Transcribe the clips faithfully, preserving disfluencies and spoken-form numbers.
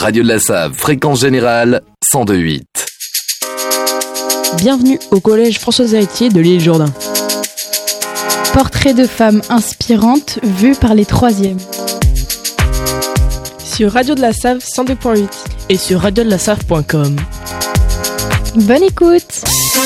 Radio de la Save, fréquence générale cent deux virgule huit. Bienvenue au collège François-Héritier de l'île Jourdain. Portrait de femmes inspirantes vues par les troisièmes. Sur Radio de la Save cent deux virgule huit et sur radio de la save point com. Bonne écoute.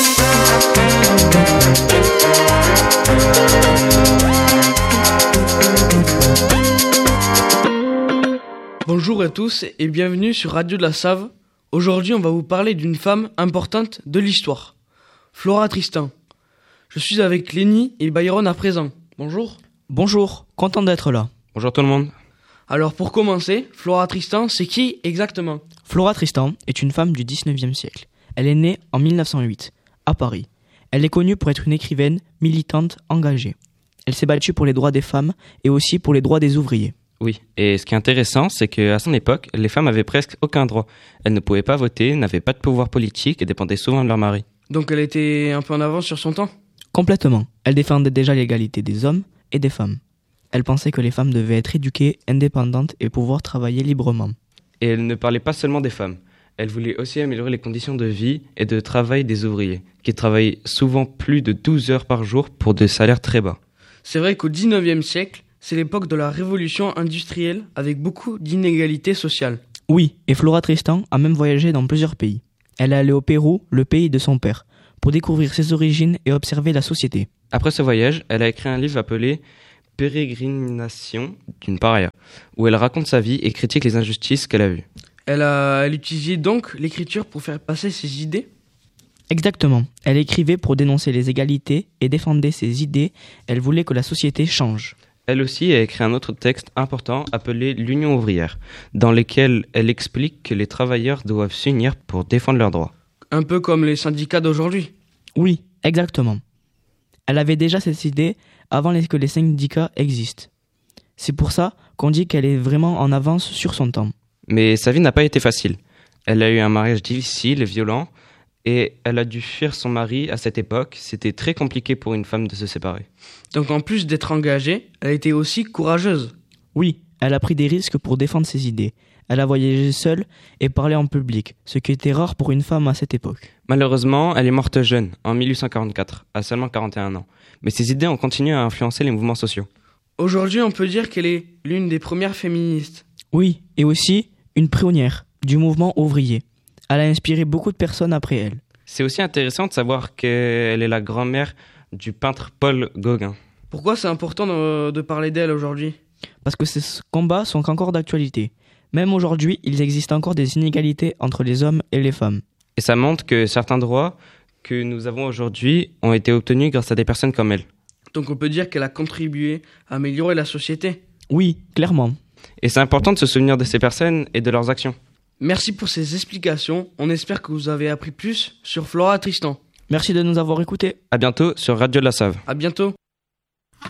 Bonjour à tous et bienvenue sur Radio de la Save. Aujourd'hui, on va vous parler d'une femme importante de l'histoire, Flora Tristan. Je suis avec Lénie et Byron à présent. Bonjour. Bonjour, content d'être là. Bonjour tout le monde. Alors pour commencer, Flora Tristan, c'est qui exactement ? Flora Tristan est une femme du dix-neuvième siècle. Elle est née en mille neuf cent huit, à Paris. Elle est connue pour être une écrivaine, militante, engagée. Elle s'est battue pour les droits des femmes et aussi pour les droits des ouvriers. Oui, et ce qui est intéressant, c'est qu'à son époque, les femmes avaient presque aucun droit. Elles ne pouvaient pas voter, n'avaient pas de pouvoir politique et dépendaient souvent de leur mari. Donc elle était un peu en avance sur son temps ? Complètement. Elle défendait déjà l'égalité des hommes et des femmes. Elle pensait que les femmes devaient être éduquées, indépendantes et pouvoir travailler librement. Et elle ne parlait pas seulement des femmes. Elle voulait aussi améliorer les conditions de vie et de travail des ouvriers, qui travaillaient souvent plus de douze heures par jour pour des salaires très bas. C'est vrai qu'au dix-neuvième siècle, c'est l'époque de la révolution industrielle avec beaucoup d'inégalités sociales. Oui, et Flora Tristan a même voyagé dans plusieurs pays. Elle est allée au Pérou, le pays de son père, pour découvrir ses origines et observer la société. Après ce voyage, elle a écrit un livre appelé « Pérégrination d'une paria », où elle raconte sa vie et critique les injustices qu'elle a vues. Elle a elle utilisait donc l'écriture pour faire passer ses idées ? Exactement. Elle écrivait pour dénoncer les égalités et défendait ses idées. Elle voulait que la société change. Elle aussi a écrit un autre texte important appelé « L'Union ouvrière », dans lequel elle explique que les travailleurs doivent s'unir pour défendre leurs droits. Un peu comme les syndicats d'aujourd'hui. Oui, exactement. Elle avait déjà cette idée avant que les syndicats existent. C'est pour ça qu'on dit qu'elle est vraiment en avance sur son temps. Mais sa vie n'a pas été facile. Elle a eu un mariage difficile et violent, et elle a dû fuir son mari à cette époque. C'était très compliqué pour une femme de se séparer. Donc en plus d'être engagée, elle était aussi courageuse. Oui, elle a pris des risques pour défendre ses idées. Elle a voyagé seule et parlé en public, ce qui était rare pour une femme à cette époque. Malheureusement, elle est morte jeune, en mille huit cent quarante-quatre, à seulement quarante et un ans. Mais ses idées ont continué à influencer les mouvements sociaux. Aujourd'hui, on peut dire qu'elle est l'une des premières féministes. Oui, et aussi une pionnière du mouvement ouvrier. Elle a inspiré beaucoup de personnes après elle. C'est aussi intéressant de savoir qu'elle est la grand-mère du peintre Paul Gauguin. Pourquoi c'est important de, de parler d'elle aujourd'hui ? Parce que ces combats sont encore d'actualité. Même aujourd'hui, il existe encore des inégalités entre les hommes et les femmes. Et ça montre que certains droits que nous avons aujourd'hui ont été obtenus grâce à des personnes comme elle. Donc on peut dire qu'elle a contribué à améliorer la société ? Oui, clairement. Et c'est important de se souvenir de ces personnes et de leurs actions. Merci pour ces explications. On espère que vous avez appris plus sur Flora Tristan. Merci de nous avoir écoutés. À bientôt sur Radio de la Save. À bientôt.